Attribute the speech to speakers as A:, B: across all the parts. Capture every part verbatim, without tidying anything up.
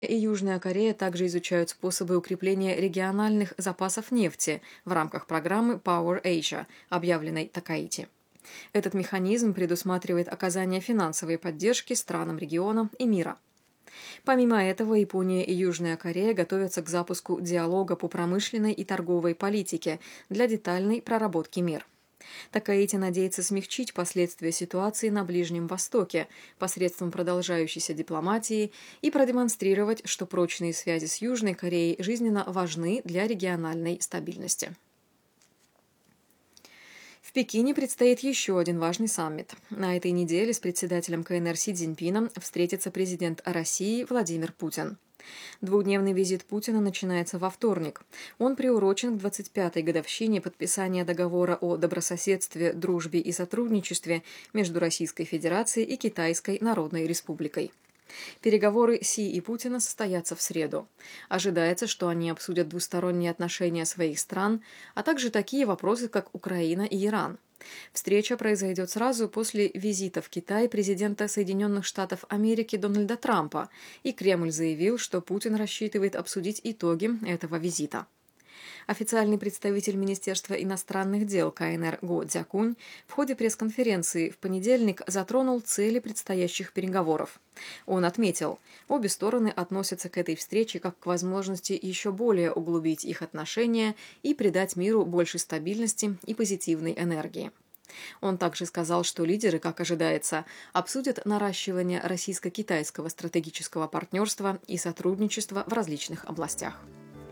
A: и Южная Корея также изучают способы укрепления региональных запасов нефти в рамках программы Power Asia, объявленной Такаити. Этот механизм предусматривает оказание финансовой поддержки странам региона и мира. Помимо этого, Япония и Южная Корея готовятся к запуску диалога по промышленной и торговой политике для детальной проработки мер. Такаити надеется смягчить последствия ситуации на Ближнем Востоке посредством продолжающейся дипломатии и продемонстрировать, что прочные связи с Южной Кореей жизненно важны для региональной стабильности. В Пекине предстоит еще один важный саммит. На этой неделе с председателем КНР Си Цзиньпином встретится президент России Владимир Путин. Двухдневный визит Путина начинается во вторник. Он приурочен к двадцать пятой годовщине подписания договора о добрососедстве, дружбе и сотрудничестве между Российской Федерацией и Китайской Народной Республикой. Переговоры Си и Путина состоятся в среду. Ожидается, что они обсудят двусторонние отношения своих стран, а также такие вопросы, как Украина и Иран. Встреча произойдет сразу после визита в Китай президента Соединенных Штатов Америки Дональда Трампа, и Кремль заявил, что Путин рассчитывает обсудить итоги этого визита. Официальный представитель Министерства иностранных дел КНР Го Цзякунь в ходе пресс-конференции в понедельник затронул цели предстоящих переговоров. Он отметил, обе стороны относятся к этой встрече как к возможности еще более углубить их отношения и придать миру больше стабильности и позитивной энергии. Он также сказал, что лидеры, как ожидается, обсудят наращивание российско-китайского стратегического партнерства и сотрудничества в различных областях.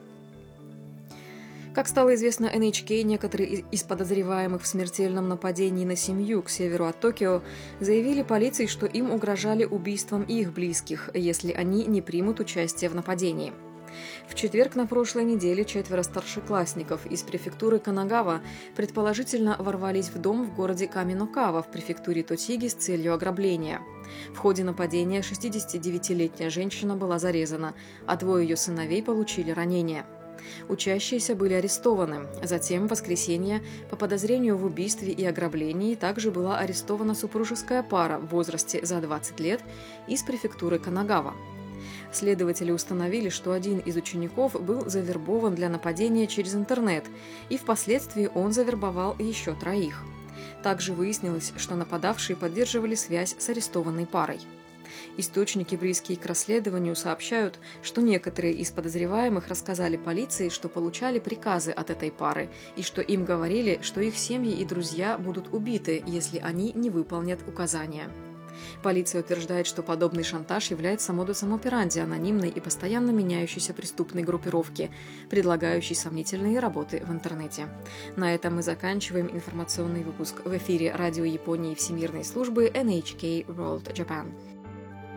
A: Как стало известно Эн Эйч Кей, некоторые из подозреваемых в смертельном нападении на семью к северу от Токио заявили полиции, что им угрожали убийством их близких, если они не примут участие в нападении. В четверг на прошлой неделе четверо старшеклассников из префектуры Канагава предположительно ворвались в дом в городе Каминокава в префектуре Тотиги с целью ограбления. В ходе нападения шестидесятидевятилетняя женщина была зарезана, а двое ее сыновей получили ранения. Учащиеся были арестованы. Затем, в воскресенье, по подозрению в убийстве и ограблении также была арестована супружеская пара в возрасте за двадцать лет из префектуры Канагава. Следователи установили, что один из учеников был завербован для нападения через интернет, и впоследствии он завербовал еще троих. Также выяснилось, что нападавшие поддерживали связь с арестованной парой. Источники, близкие к расследованию, сообщают, что некоторые из подозреваемых рассказали полиции, что получали приказы от этой пары и что им говорили, что их семьи и друзья будут убиты, если они не выполнят указания. Полиция утверждает, что подобный шантаж является модусом операнди анонимной и постоянно меняющейся преступной группировки, предлагающей сомнительные работы в интернете. На этом мы заканчиваем информационный выпуск в эфире Радио Японии Всемирной службы Эн Эйч Кей World Japan.